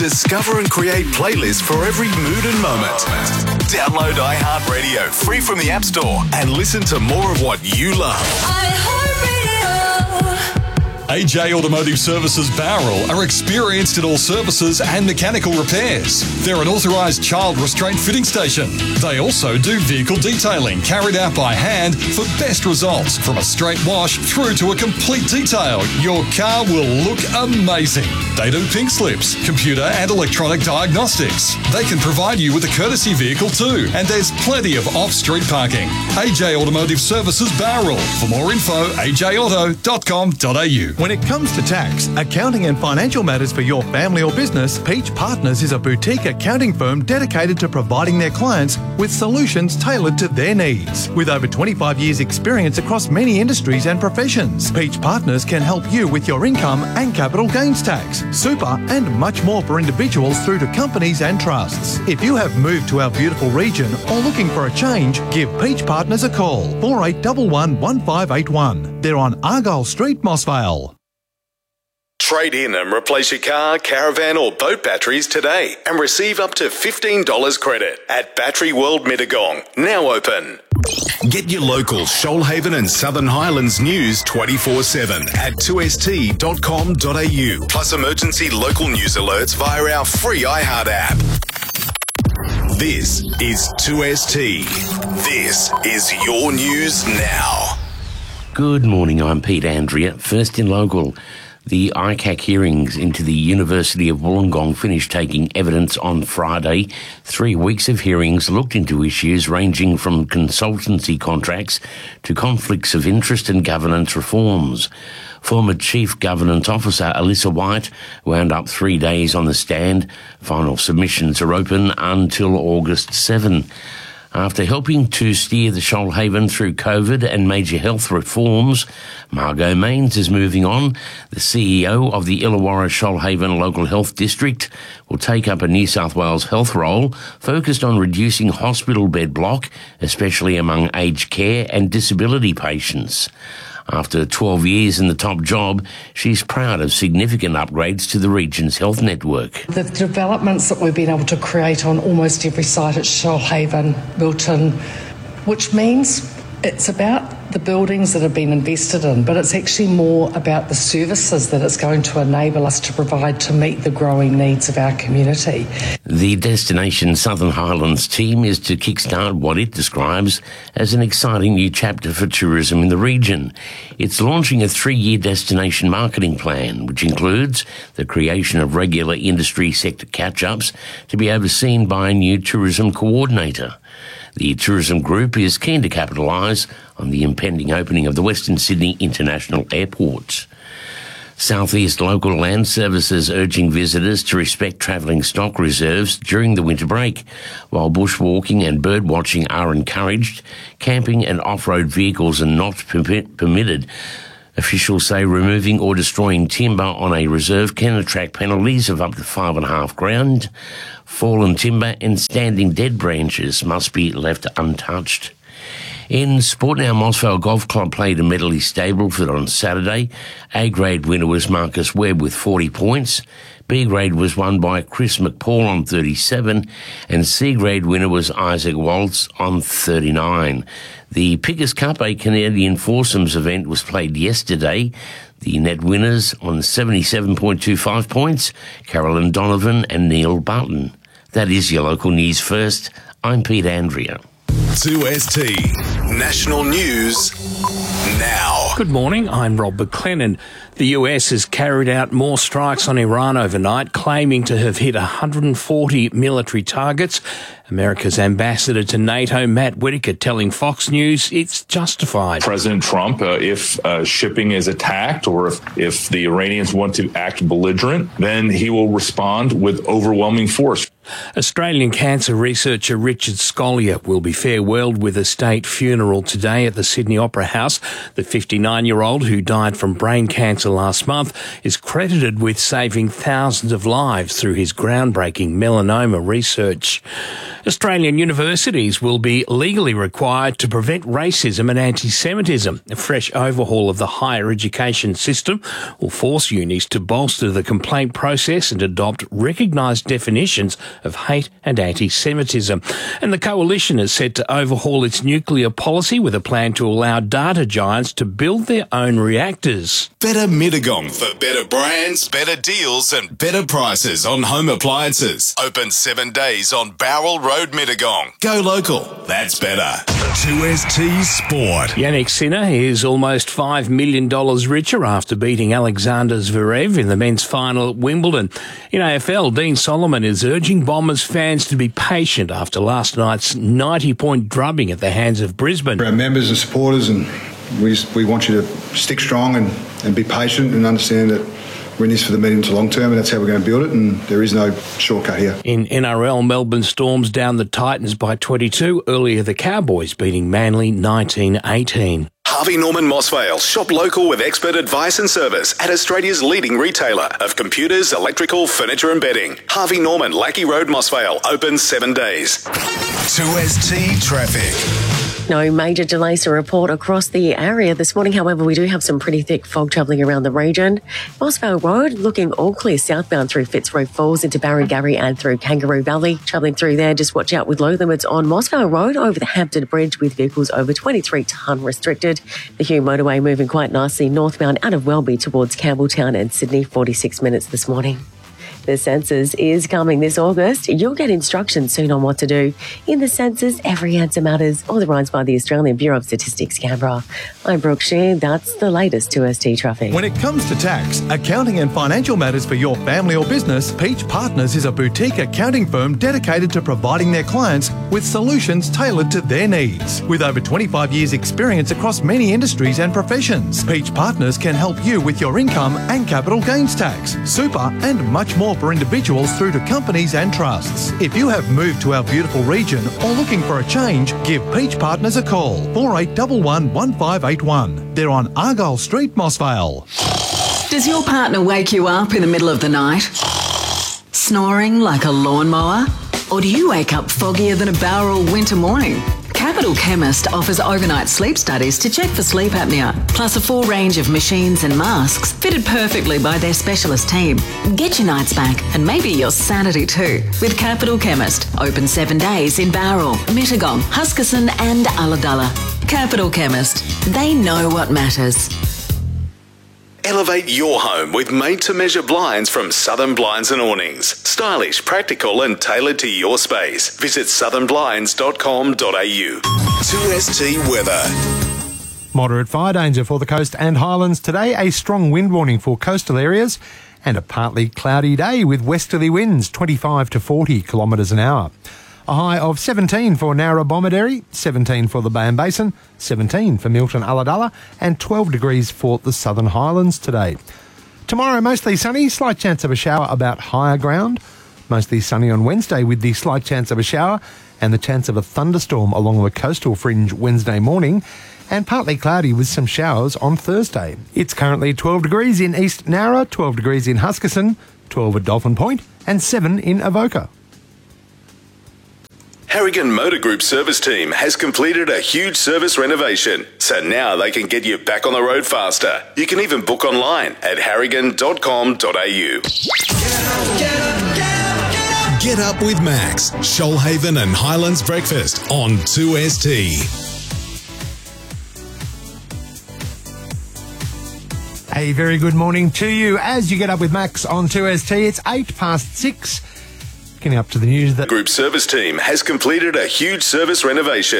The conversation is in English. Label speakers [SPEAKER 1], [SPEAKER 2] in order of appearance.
[SPEAKER 1] Discover and create playlists for every mood and moment. Download iHeartRadio free from the App Store and listen to more of what you love.
[SPEAKER 2] AJ Automotive Services Bowral are experienced in all services and mechanical repairs. They're an authorised child restraint fitting station. They also do vehicle detailing carried out by hand for best results. From a straight wash through to a complete detail, your car will look amazing. They do pink slips, computer and electronic diagnostics. They can provide you with a courtesy vehicle too, and there's plenty of off-street parking. AJ Automotive Services Bowral. For more info, ajauto.com.au.
[SPEAKER 3] When it comes to tax, accounting and financial matters for your family or business, Peach Partners is a boutique accounting firm dedicated to providing their clients with solutions tailored to their needs. With over 25 years' experience across many industries and professions, Peach Partners can help you with your income and capital gains tax, super and much more for individuals through to companies and trusts. If you have moved to our beautiful region or looking for a change, give Peach Partners a call, 4811 1581. They're on Argyle Street, Mossvale.
[SPEAKER 1] Trade in and replace your car, caravan or boat batteries today and receive up to $15 credit at Battery World Mittagong, now open. Get your local Shoalhaven and Southern Highlands news 24/7 at 2st.com.au, plus emergency local news alerts via our free iHeart app. This is 2ST. This is your news now.
[SPEAKER 4] Good morning, I'm Pete Andrea. First in local. The ICAC hearings into the University of Wollongong finished taking evidence on Friday. 3 weeks of hearings looked into issues ranging from consultancy contracts to conflicts of interest and governance reforms. Former Chief Governance Officer Alyssa White wound up 3 days on the stand. Final submissions are open until August 7. After helping to steer the Shoalhaven through COVID and major health reforms, Margot Mains is moving on. The CEO of the Illawarra Shoalhaven Local Health District will take up a New South Wales health role focused on reducing hospital bed block, especially among aged care and disability patients. After 12 years in the top job, she's proud of significant upgrades to the region's health network.
[SPEAKER 5] The developments that we've been able to create on almost every site at Shoalhaven, Milton, which means it's about the buildings that have been invested in, but it's actually more about the services that it's going to enable us to provide to meet the growing needs of our community.
[SPEAKER 4] The Destination Southern Highlands team is to kickstart what it describes as an exciting new chapter for tourism in the region. It's launching a 3-year destination marketing plan, which includes the creation of regular industry sector catch-ups to be overseen by a new tourism coordinator. The tourism group is keen to capitalise on the impending opening of the Western Sydney International Airport. Southeast Local Land Services urging visitors to respect travelling stock reserves during the winter break. While bushwalking and birdwatching are encouraged, camping and off-road vehicles are not permitted. Officials say removing or destroying timber on a reserve can attract penalties of up to $5,500. Fallen timber and standing dead branches must be left untouched. In sport now, Mossvale Golf Club played in Medley Stableford on Saturday. A-grade winner was Marcus Webb with 40 points. B-grade was won by Chris McPaul on 37, and C-grade winner was Isaac Waltz on 39. The Pickers Cup, a Canadian foursomes event, was played yesterday. The net winners on 77.25 points, Carolyn Donovan and Neil Button. That is your local news first. I'm Pete Andrea.
[SPEAKER 1] 2ST National News now.
[SPEAKER 6] Good morning, I'm Rob McLennan. The US has carried out more strikes on Iran overnight, claiming to have hit 140 military targets. America's ambassador to NATO, Matt Whitaker, telling Fox News it's justified.
[SPEAKER 7] President Trump, if shipping is attacked or if the Iranians want to act belligerent, then he will respond with overwhelming force.
[SPEAKER 6] Australian cancer researcher Richard Scolyer will be farewelled with a state funeral today at the Sydney Opera House. The 59-year-old, who died from brain cancer last month, is credited with saving thousands of lives through his groundbreaking melanoma research. Australian universities will be legally required to prevent racism and anti-Semitism. A fresh overhaul of the higher education system will force unis to bolster the complaint process and adopt recognised definitions of hate and anti-Semitism. And the coalition is set to overhaul its nuclear policy with a plan to allow data giants to build their own reactors.
[SPEAKER 1] Better Mittagong for better brands, better deals and better prices on home appliances. Open 7 days on Bowral Road, Mittagong. Go local. That's better. 2ST Sport.
[SPEAKER 6] Yannick Sinner is almost $5 million richer after beating Alexander Zverev in the men's final at Wimbledon. In AFL, Dean Solomon is urging Bombers fans to be patient after last night's 90-point drubbing at the hands of Brisbane.
[SPEAKER 8] For our members and supporters, and we want you to stick strong and be patient and understand that we're in this for the medium to long term, and that's how we're going to build it, and there is no shortcut here.
[SPEAKER 6] In NRL, Melbourne Storms down the Titans by 22. Earlier, the Cowboys beating Manly 19-18.
[SPEAKER 1] Harvey Norman Mossvale. Shop local with expert advice and service at Australia's leading retailer of computers, electrical, furniture and bedding. Harvey Norman, Lackey Road, Mossvale. Open 7 days. 2ST Traffic.
[SPEAKER 9] No major delays to report across the area this morning. However, we do have some pretty thick fog travelling around the region. Mossvale Road looking all clear southbound through Fitzroy Falls into Barrengarry and through Kangaroo Valley. Travelling through there, just watch out with low limits on Mossvale Road over the Hampton Bridge with vehicles over 23 tonne restricted. The Hume Motorway moving quite nicely northbound out of Welby towards Campbelltown and Sydney, 46 minutes this morning. The census is coming this August. You'll get instructions soon on what to do. In the census, every answer matters. Authorised by the Australian Bureau of Statistics, Canberra. I'm Brooke Shear. That's the latest 2ST traffic.
[SPEAKER 3] When it comes to tax, accounting and financial matters for your family or business, Peach Partners is a boutique accounting firm dedicated to providing their clients with solutions tailored to their needs. With over 25 years' experience across many industries and professions, Peach Partners can help you with your income and capital gains tax, super and much more for individuals through to companies and trusts. If you have moved to our beautiful region or looking for a change, give Peach Partners a call. 4811 1581. They're on Argyle Street, Mossvale.
[SPEAKER 10] Does your partner wake you up in the middle of the night? Snoring like a lawnmower? Or do you wake up foggier than a Bowral winter morning? Capital Chemist offers overnight sleep studies to check for sleep apnea, plus a full range of machines and masks fitted perfectly by their specialist team. Get your nights back and maybe your sanity too with Capital Chemist. Open 7 days in Bowral, Mittagong, Huskisson and Ulladulla. Capital Chemist. They know what matters.
[SPEAKER 1] Elevate your home with made-to-measure blinds from Southern Blinds and Awnings. Stylish, practical and tailored to your space. Visit southernblinds.com.au. 2ST Weather.
[SPEAKER 11] Moderate fire danger for the coast and highlands today. A strong wind warning for coastal areas and a partly cloudy day with westerly winds 25 to 40 kilometres an hour. A high of 17 for Narrabomideri, 17 for the Bay Basin, 17 for Milton Ulladulla and 12 degrees for the Southern Highlands today. Tomorrow mostly sunny, slight chance of a shower about higher ground. Mostly sunny on Wednesday with the slight chance of a shower and the chance of a thunderstorm along the coastal fringe Wednesday morning, and partly cloudy with some showers on Thursday. It's currently 12 degrees in East Nowra, 12 degrees in Huskisson, 12 at Dolphin Point and 7 in Avoca.
[SPEAKER 1] Harrigan Motor Group service team has completed a huge service renovation, so now they can get you back on the road faster. You can even book online at harrigan.com.au.
[SPEAKER 12] Get up with Max, Shoalhaven and Highlands Breakfast on 2ST.
[SPEAKER 11] A very good morning to you as you get up with Max on 2ST. It's 6:08. Getting up to the news that
[SPEAKER 1] Group service team has completed a huge service renovation.